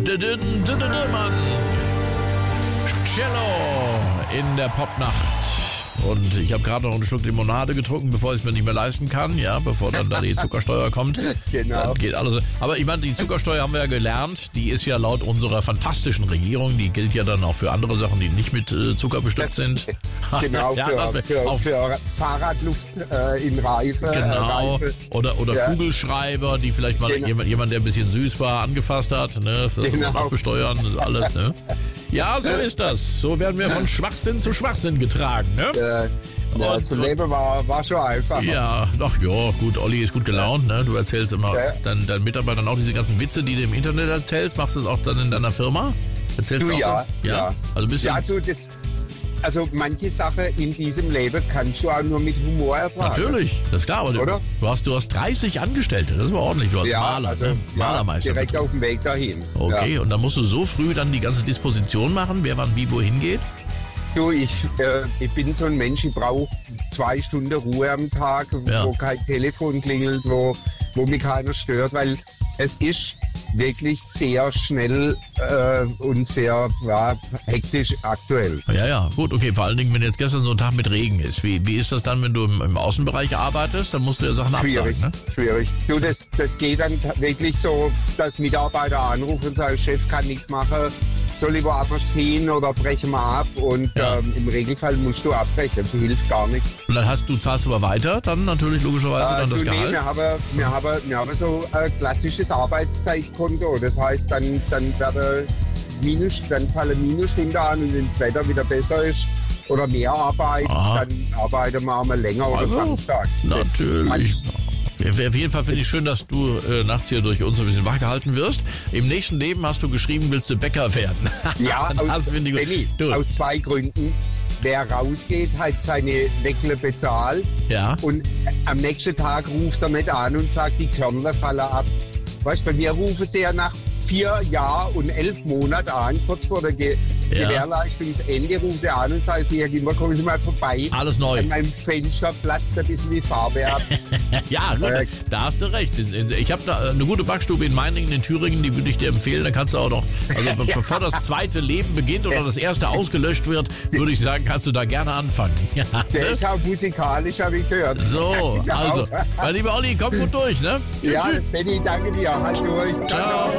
Mann. Cello in der Popnacht. Und ich habe gerade noch einen Schluck Limonade getrunken, bevor ich es mir nicht mehr leisten kann, ja, bevor dann da die Zuckersteuer kommt. Genau. Dann geht alles. Aber ich meine, die Zuckersteuer haben wir ja gelernt, die ist ja laut unserer fantastischen Regierung, die gilt ja dann auch für andere Sachen, die nicht mit Zucker bestückt sind. Genau, ja, für Fahrradluft in Reife. Genau. Reife. Oder Ja. Kugelschreiber, die vielleicht mal Genau. jemand, der ein bisschen süß war, angefasst hat. Ne? Das Genau. auch besteuern, das ist alles. Ne? Ja, so ist das. So werden wir von Schwachsinn zu Schwachsinn getragen. Ne? Ja, zu leben war schon einfach. Ja, ach ja, gut, Olli ist gut gelaunt, ne? Du erzählst immer deinen Mitarbeitern auch diese ganzen Witze, die du im Internet erzählst. Machst du das auch dann in deiner Firma? Erzählst Du, auch ja, dann? ja. Also bist du Ja, also manche Sachen in diesem Leben kannst du auch nur mit Humor ertragen. natürlich, das ist klar. Aber Oder? Du hast 30 Angestellte, das war ordentlich. Du als Maler, also, ne? Malermeister. direkt auf dem Weg dahin. Okay, Ja. und dann musst du so früh dann die ganze Disposition machen, wer wann wie wohin geht? Du, ich bin so ein Mensch, ich brauche 2 Stunden Ruhe am Tag, Ja. wo kein Telefon klingelt, wo mich keiner stört, weil es ist wirklich sehr schnell und sehr hektisch aktuell. Ja, gut, okay. Vor allen Dingen, wenn jetzt gestern so ein Tag mit Regen ist. Wie ist das dann, wenn du im Außenbereich arbeitest? Dann musst du ja Sachen Schwierig, absagen, ne? schwierig. Du, das geht dann wirklich so, dass Mitarbeiter anrufen und sagen, Chef kann nichts machen, soll ich woanders hin oder brechen wir ab? Und Ja. im Regelfall musst du abbrechen, das hilft gar nichts. Und dann zahlst du aber weiter, dann natürlich logischerweise dann das Nee, Gehalt. wir haben so ein klassisches Arbeitszeitkonto. Das heißt, dann fallen Minusstunden an und wenn das Wetter wieder besser ist oder mehr Arbeit, Aha. dann arbeiten wir einmal länger oder Also, samstags. Natürlich. Auf jeden Fall finde ich schön, dass du nachts hier durch uns ein bisschen wach gehalten wirst. Im nächsten Leben hast du geschrieben, willst du Bäcker werden. Ja, das finde ich gut. Benni, Du, aus 2 Gründen. Wer rausgeht, hat seine Weckle bezahlt ja. und am nächsten Tag ruft er nicht an und sagt, die Körner fallen ab. Weißt du, bei mir rufen sie ja nach 4 Jahren und 11 Monaten an, kurz vor der Gewährleistungsende rufen sie an und sagen, sie, Herr Gimmer, kommen Sie mal vorbei. Alles neu. An meinem Fenster platzt ein bisschen die Farbe ab. Ja, gut, da hast du recht. Ich habe da eine gute Backstube in Meiningen, in Thüringen, die würde ich dir empfehlen. Da kannst du auch noch, also bevor das zweite Leben beginnt oder das erste ausgelöscht wird, würde ich sagen, kannst du da gerne anfangen. Ja, Der ne? ist auch musikalisch, habe ich gehört. So, Genau. also, mein lieber Olli, komm gut durch, ne? Ja, Tschüss. Benni, danke dir. Halt durch. Ciao.